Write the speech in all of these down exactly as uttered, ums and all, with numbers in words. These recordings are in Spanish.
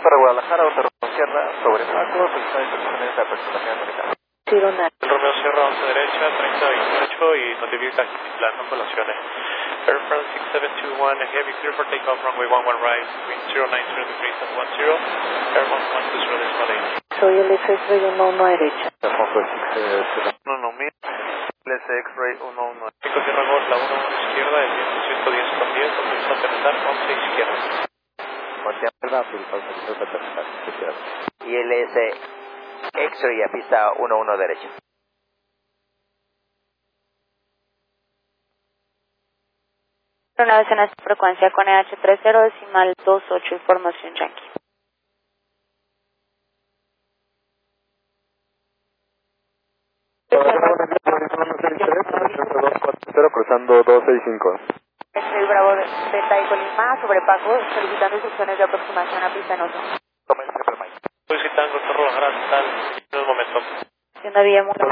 para Guadalajara, Otero Sierra, sobre Paco, solicitar instrucciones de apertura militar. Sirona. Romeo Sierra, once derecha, treinta veintiocho y notifica plan no colaciones. Air France six seven two one, heavy clear for takeoff, runway one one right, between zero nine zero degrees and one zero, Air one one two zero decimal eight. Soy el X-Ray uno uno a derecha. Alfonso X, uno mil, L S X-Ray uno uno. Pico Tierra Golf, la uno uno izquierda, el viento ciento diez con diez, autoriza aterrizar once izquierda. Guardia autoriza aterrizar izquierda. Y L S X-Ray a pista uno uno derecha. Una vez en esta frecuencia con E H treinta decimal veintiocho, información Yankee. Cruzando dos seis cinco. Estoy Bravo de Delta y Colima, sobre Paco, solicitando instrucciones de aproximación a pista en uso. Toma el triple Mike. Solicitando Torre General tal en el momento. Una vía muy...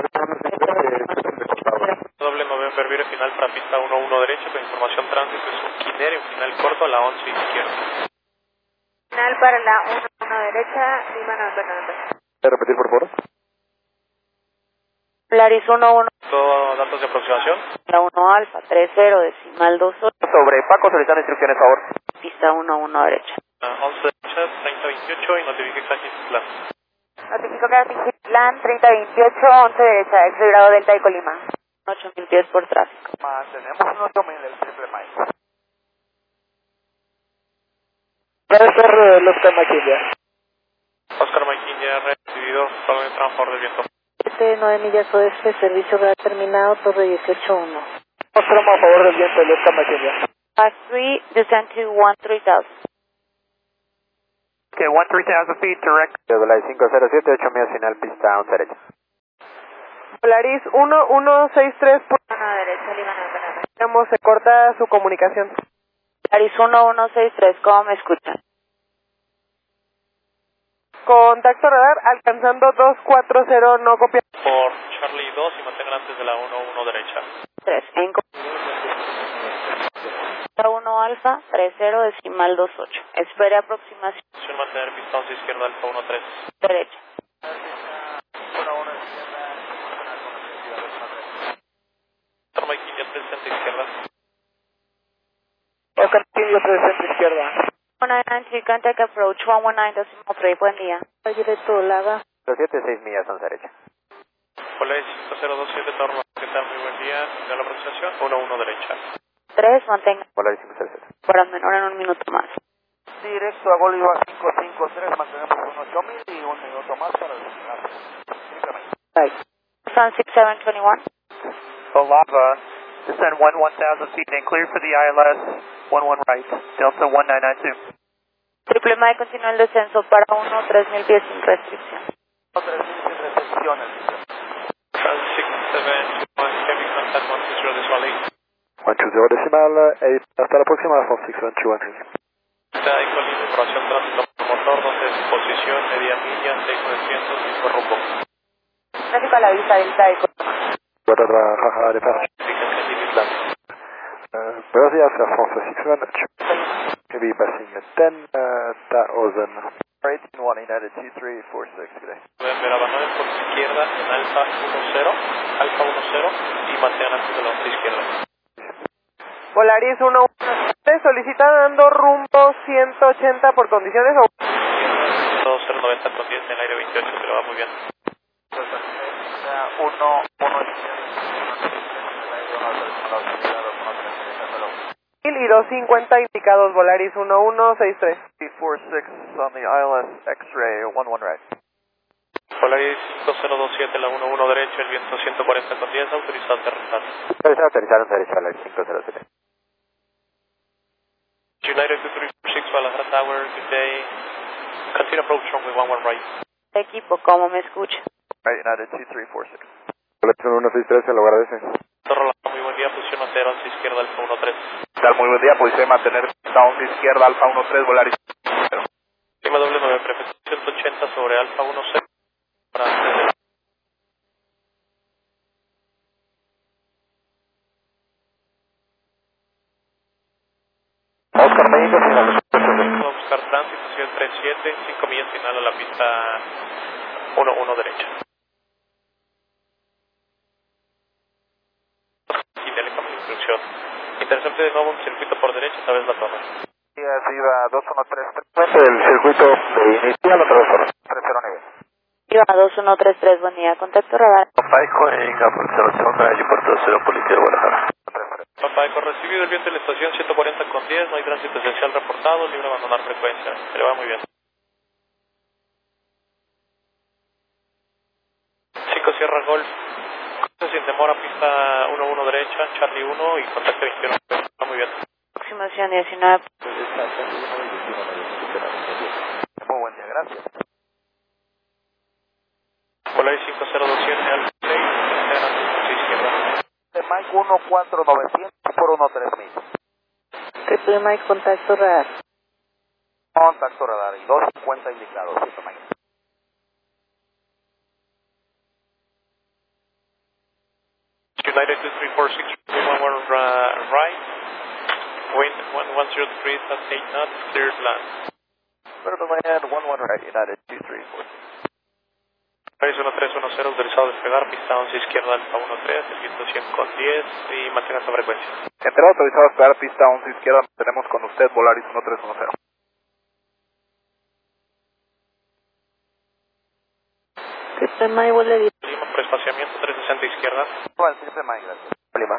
Doble November, vire final para pista uno uno derecha con información tránsito, es un Quiner en final corto a la once izquierda. Final para la uno uno derecha, Lima November November. ¿Puede repetir por favor? Polaris uno uno. Todo datos de aproximación. La uno Alfa, treinta decimal veintiocho. Sobre Paco, solicitar instrucciones, por favor. Pista uno uno derecha. Uh, once derecha, treinta veintiocho y notifique exacto plan. Notifico que plan treinta veintiocho, once derecha, ex Bravo Delta y Colima. ocho mil pies por tráfico. Mantenemos un ocho mil el triple Mike. Puede ser el Oscar McKinney. Oscar McKinney ya recibido solo en transporte del viento. siete nueve millas oeste, servicio real terminado, Torre dieciocho uno. Mostramos a favor del viento el Oscar McKinney. Pass three, descend to one three thousand. Okay, one three thousand feet direct. Regular cinco cero siete, ocho millas final, pista once derecha. Polaris uno uno seis tres, uno derecha, Lima November November. digamos, se corta su comunicación. Polaris uno uno seis tres, ¿cómo me escuchan? Contacto radar, alcanzando dos cuatro cero, no copiado. Por Charlie dos y mantengan antes de la uno uno derecha. tres, en uno Alfa, treinta decimal veintiocho. Espere aproximación Opción mantener pista once izquierda, Alfa uno tres. derecha. Oscar McKinney tres sesenta izquierda. Oscar McKinney tres sesenta izquierda. one nine three, contact approach one one nine decimal three, buen día. Directo, Lava. siete seis millas once derecha. Polaris cinco cero dos siete, Torre, ¿qué tal? Muy buen día. De la aproximación, uno uno derecha. tres, mantenga Polaris cinco cero siete. por menor en un minuto más. Directo a Bolívar cinco cinco tres, mantenemos un ocho mil y un minuto más para despegar. Right. Sun six seven two one. Lava, descend one one thousand feet and clear for the I L S one one right, Delta one nine nine two. Triple Mike continúa el descenso para uno, tres mil pies sin restricción. tres mil sin restricciones. France six seven two one, heavy contact one two zero decimal eight. one two zero decimal eight, hasta la próxima, Alfonso six seven two one. Está ahí con la información tránsito por motor, donde es posición, media milla, seis novecientos, mismo rumbo. Tráfico a la vista del Taico. Guarda, jaja, de paz. Notifica exacto plan. Buenos días, Alfonso six seven two. Heavy passing at ten thousand. eighteen one United two three four six, good day. November Avanade por izquierda en Alfa uno cero, Alfa uno cero y mantengan antes de la once izquierda. Polaris uno uno seis, solicita dando rumbo ciento ochenta por condiciones o... cero noventa con diez en el aire veintiocho, pero va muy bien. uno uno y dos cincuenta indicados, Volaris uno uno seis tres. four six on the I L S X-ray one one right. Polaris cinco cero dos siete, la uno uno derecho, el viento ciento cuarenta con diez, autorizado a aterrizar. Autorizado a aterrizar en derecha, Polaris cinco cero siete. United two three four six, Guadalajara Tower, good day. Continue approach runway one one right. Equipo, ¿cómo me escucha? Right, United two three four six. Polaris uno uno seis tres, se lo agradece. Torre, muy buen día, posición mantener once izquierda, Alfa uno tres. Tal, muy buen día, posición mantener pista once izquierda, Alfa uno tres, Volaris. Lima doble nueve, prefectura ciento ochenta sobre Alfa uno cero. Para Oscar México, Car Transit, ciento treinta y siete, cinco millas final a la pista uno uno derecha. Y dele como instrucción. Intercepte de nuevo un circuito por derecha, esta vez la torre. Viva dos uno tres tres, el circuito de inicial, otra vez por tres cero nivel. Viva dos uno tres tres, buen día, contacto radar. Papá Eco en observación para aeropuerto cero Policía de Guadalajara. Papá Eco, recibido el viento de la estación ciento cuarenta con diez, no hay tránsito esencial reportado, libre de abandonar frecuencia. Se le va muy bien. cinco Sierra Golf, sin demora, pista uno uno derecha, Charlie uno y contacto veintiuno. Va muy bien. Aproximación diecinueve. Muy buen día, gracias. Polaris cinco cero dos siete al seis, izquierda. Mike uno cuatro novecientos por uno tres mil. Triple Mike, contacto radar. Contacto radar y dos cincuenta indicado, Triple Mike. United two three four six, one one uh, right, wind one one zero three, that's eight knots, cleared land. Triple Mike, one one right, United two three four. Paris uno tres uno cero, autorizado a despegar, pista once izquierda, alfa uno tres, el viento cien con diez y mantenga esta frecuencia. Entrada autorizado a despegar, pista once izquierda, tenemos con usted Volaris uno tres uno cero. Triple Mike, vuelve bien. Lima por espaciamiento trescientos sesenta izquierda. Bueno, Triple Mike, gracias. Lima.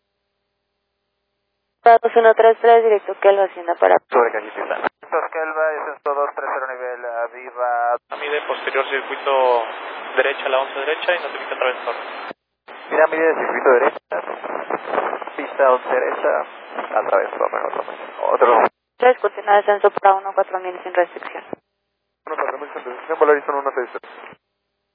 dos uno tres tres, directo Kelva, Hacienda para... Sobre Cajitita. Kelva, es dos tres cero nivel, uh, viva. A mide posterior circuito derecha, la once derecha y notifica a través de torre. Mira, mide circuito derecha. Pista once derecha, a través de torre, otro. Otro. tres, continúa descenso para uno cuatro mil sin restricción. uno cuatro mil sin restricción, Volaris uno uno seis.